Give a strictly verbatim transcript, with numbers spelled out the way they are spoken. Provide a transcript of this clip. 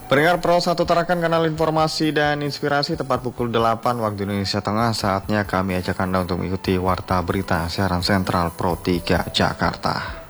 Pendengar Pro satu Tarakan, kanal informasi dan inspirasi, tepat pukul delapan waktu Indonesia Tengah. Saatnya kami ajak Anda untuk mengikuti Warta Berita siaran sentral Pro tiga Jakarta.